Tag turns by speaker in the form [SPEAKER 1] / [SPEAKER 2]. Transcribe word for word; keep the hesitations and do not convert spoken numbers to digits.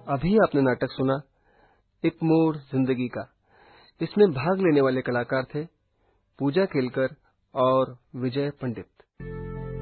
[SPEAKER 1] अभी आपने नाटक सुना एक मोड़ जिंदगी का। इसमें भाग लेने वाले कलाकार थे पूजा केलकर और विजय पंडित।